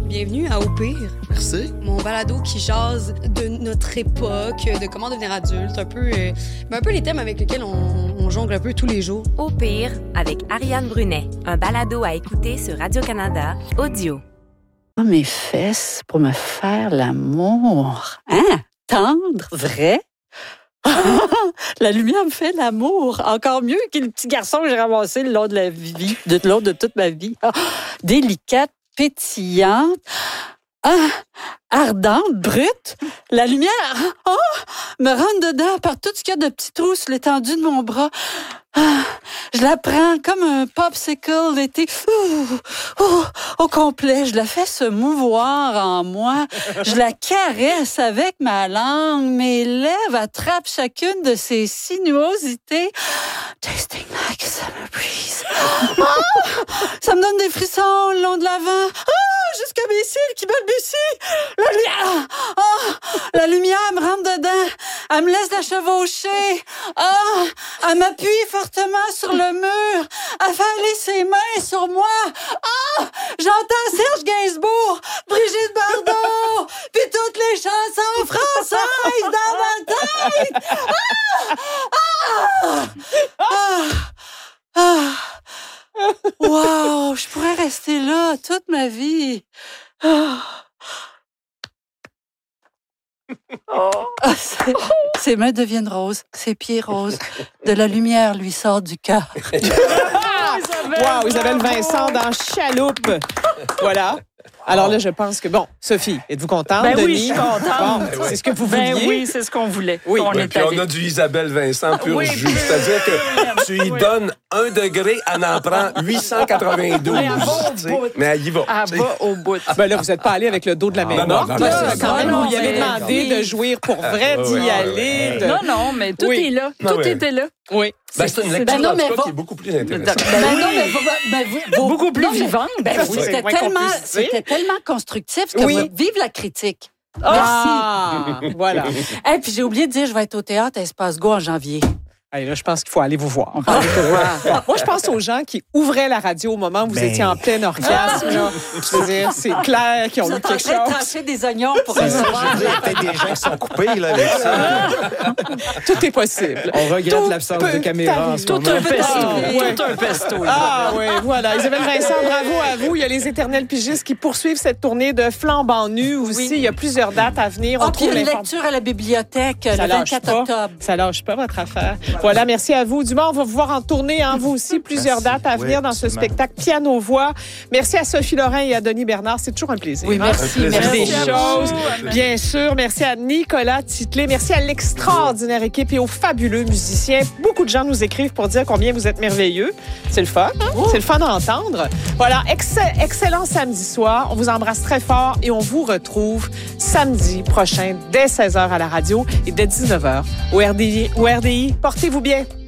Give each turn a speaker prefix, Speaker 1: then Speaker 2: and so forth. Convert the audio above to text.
Speaker 1: Bienvenue à Au pire.
Speaker 2: Merci.
Speaker 1: Mon balado qui jase de notre époque, de comment devenir adulte, un peu les thèmes avec lesquels on jongle un peu tous les jours.
Speaker 3: Au pire, avec Ariane Brunet, un balado à écouter sur Radio-Canada, audio.
Speaker 4: Mes fesses pour me faire l'amour. Hein? Tendre? Vrai? La lumière me fait l'amour. Encore mieux que le petit garçon que j'ai ramassé le long de la vie, le long de toute ma vie. Délicate, pétillante, ardente, brute. La lumière me rentre dedans par tout ce qu'il y a de petits trous sur l'étendue de mon bras. Je la prends comme un popsicle l'été au complet. Je la fais se mouvoir en moi. Je la caresse avec ma langue. Mes lèvres attrapent chacune de ses sinuosités. Tasting like a summer breeze. Ça me donne des frissons le long de l'avant. Jusqu'à mes cils qui balbutient. La lumière me rentre dedans. Elle me laisse la chevaucher. Elle m'appuie fortement sur le mur. Elle fait aller ses mains sur moi. J'entends Serge Gainsbourg, Brigitte Bardot, puis toutes les chansons françaises dans ma tête. Wow, je pourrais rester là toute ma vie. Ses mains deviennent roses, ses pieds roses. De la lumière lui sort du cœur.
Speaker 5: Wow, Isabelle Vincent dans Chaloupe. Voilà. Alors là, je pense que... Bon, Sophie, êtes-vous contente?
Speaker 6: Ben
Speaker 5: Denis?
Speaker 6: oui, je suis contente.
Speaker 5: Bon, c'est ce que vous vouliez?
Speaker 6: Ben oui, c'est ce qu'on voulait.
Speaker 5: Oui.
Speaker 2: Puis on a du Isabelle Vincent pur jus. C'est-à-dire que tu y donnes 1 degré, elle en prend 892. Mais elle y va.
Speaker 6: Elle va au bout.
Speaker 5: Ben là, vous n'êtes pas allé avec le dos de la main morte. Quand même, vous y avez demandé de jouir pour vrai, d'y aller.
Speaker 6: Non, mais tout est là. Tout était là.
Speaker 5: Oui.
Speaker 2: C'est une lecture en tout cas qui est beaucoup plus intéressante.
Speaker 6: Beaucoup plus vivante.
Speaker 4: C'était tellement constructif que vive la critique.
Speaker 5: Merci. Voilà.
Speaker 4: Et puis j'ai oublié de dire, je vais être au théâtre à Espace Go en janvier.
Speaker 5: Allez, là, je pense qu'il faut aller vous voir. Moi, je pense aux gens qui ouvraient la radio au moment où vous étiez en plein orgasme. Là. Je veux dire, c'est clair qu'ils ont eu quelque chose.
Speaker 4: Vous êtes tranché des oignons pour recevoir.
Speaker 2: Il y a peut-être des gens qui sont coupés là, avec ça.
Speaker 5: Tout est possible.
Speaker 7: On regrette l'absence de caméra en ce moment.
Speaker 6: Tout un pesto.
Speaker 5: Oui, voilà. Isabelle Vincent, bravo à vous. Il y a les éternels pigistes qui poursuivent cette tournée de Flambant nu aussi. Il y a plusieurs dates à venir.
Speaker 4: Puis il y a une lecture à la bibliothèque le 24 octobre.
Speaker 5: Ça lâche pas votre affaire. Voilà, merci à vous. Dumas, on va vous voir en tournée, vous aussi. Plusieurs dates à venir dans ce spectacle Piano-Voix. Merci à Sophie Lorrain et à Denis Bernard. C'est toujours un plaisir.
Speaker 4: Oui, merci.
Speaker 5: Merci des choses. Bien sûr. Merci à Nicolas Titlé. Merci à l'extraordinaire équipe et aux fabuleux musiciens. Beaucoup de gens nous écrivent pour dire combien vous êtes merveilleux. C'est le fun. C'est le fun d'entendre. Voilà, excellent samedi soir. On vous embrasse très fort et on vous retrouve samedi prochain dès 16h à la radio et dès 19h au RDI. Portez-vous bien.